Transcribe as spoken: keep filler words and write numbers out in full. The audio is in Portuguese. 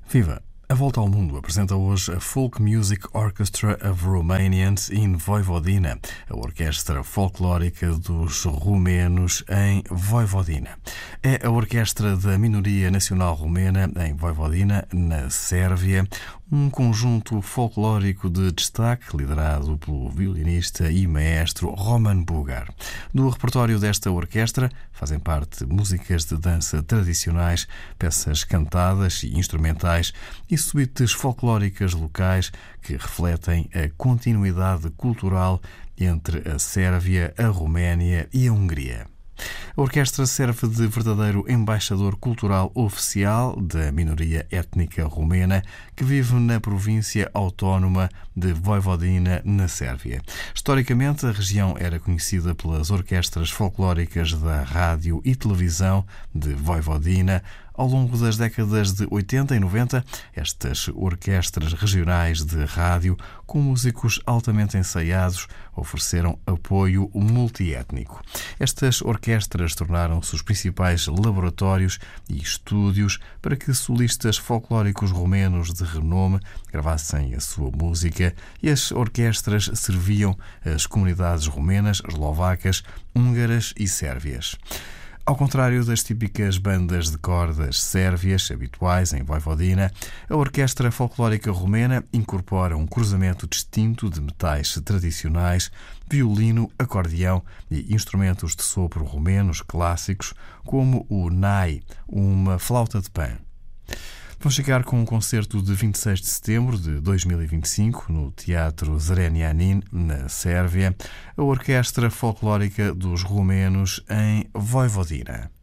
Viva! A Volta ao Mundo apresenta hoje a Folk Music Orchestra of Romanians in Vojvodina, a orquestra folclórica dos romenos em Vojvodina. É a orquestra da minoria nacional romena em Vojvodina, na Sérvia, um conjunto folclórico de destaque liderado pelo violinista e maestro Roman Bugar. Do repertório desta orquestra fazem parte músicas de dança tradicionais, peças cantadas e instrumentais e suítes folclóricas locais que refletem a continuidade cultural entre a Sérvia, a Roménia e a Hungria. A orquestra serve de verdadeiro embaixador cultural oficial da minoria étnica romena que vive na província autónoma de Vojvodina, na Sérvia. Historicamente, a região era conhecida pelas orquestras folclóricas da rádio e televisão de Vojvodina. Ao longo das décadas de oitenta e noventa, estas orquestras regionais de rádio, com músicos altamente ensaiados, ofereceram apoio multiétnico. Estas orquestras tornaram-se os principais laboratórios e estúdios para que solistas folclóricos romenos de renome gravassem a sua música, e as orquestras serviam as comunidades romenas, eslovacas, húngaras e sérvias. Ao contrário das típicas bandas de cordas sérvias habituais em Vojvodina, a orquestra folclórica romena incorpora um cruzamento distinto de metais tradicionais, violino, acordeão e instrumentos de sopro romenos clássicos, como o nai, uma flauta de pan. Vamos chegar com um concerto de vinte e seis de setembro de dois mil e vinte e cinco no Teatro Zrenjanin, na Sérvia, a Orquestra Folclórica dos Romenos em Vojvodina.